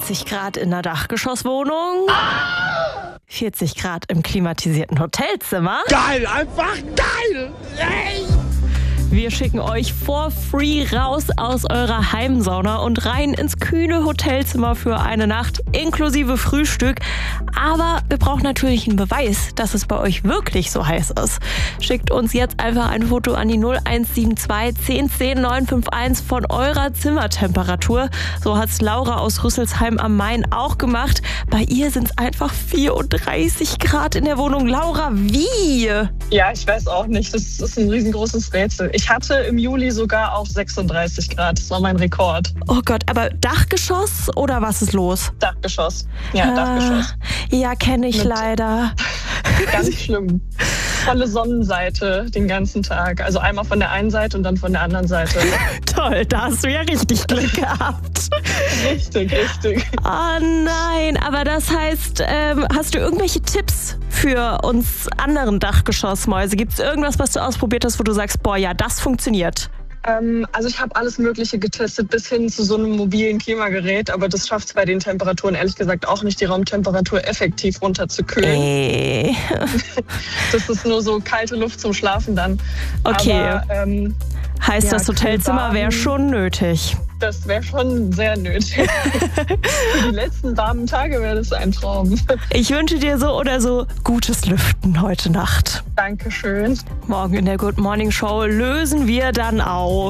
30 Grad in der Dachgeschosswohnung, 40 Grad im klimatisierten Hotelzimmer. Geil, einfach geil! Ey. Wir schicken euch for free raus aus eurer Heimsauna und rein ins kühle Hotelzimmer für eine Nacht inklusive Frühstück. Aber wir brauchen natürlich einen Beweis, dass es bei euch wirklich so heiß ist. Schickt uns jetzt einfach ein Foto an die 0172 10 10 951 von eurer Zimmertemperatur. So hat's Laura aus Rüsselsheim am Main auch gemacht. Bei ihr sind es einfach 34 Grad in der Wohnung. Laura, wie? Ja, ich weiß auch nicht. Das ist ein riesengroßes Rätsel. Ich hatte im Juli sogar auch 36 Grad. Das war mein Rekord. Oh Gott, aber Dachgeschoss oder was ist los? Dachgeschoss. Ja, Dachgeschoss. Ja, kenne ich leider. Ganz schlimm. Volle Sonnenseite den ganzen Tag. Also einmal von der einen Seite und dann von der anderen Seite. Toll, da hast du ja richtig Glück gehabt. Richtig. Oh nein, aber das heißt, hast du irgendwelche Tipps für uns anderen Dachgeschossmäuse? Gibt es irgendwas, was du ausprobiert hast, wo du sagst, boah, ja, das funktioniert? Also ich habe alles Mögliche getestet, bis hin zu so einem mobilen Klimagerät, aber das schafft es bei den Temperaturen ehrlich gesagt auch nicht, die Raumtemperatur effektiv runterzukühlen. Das ist nur so kalte Luft zum Schlafen dann. Okay, aber, heißt das Hotelzimmer wäre schon nötig? Das wäre schon sehr nötig. Für die letzten warmen Tage wäre das ein Traum. Ich wünsche dir so oder so gutes Lüften heute Nacht. Dankeschön. Morgen in der Good Morning Show lösen wir dann auf.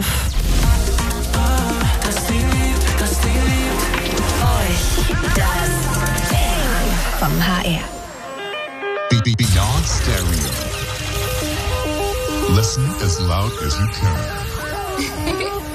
Vom HR. Beyond Stereo. Listen as loud as you can.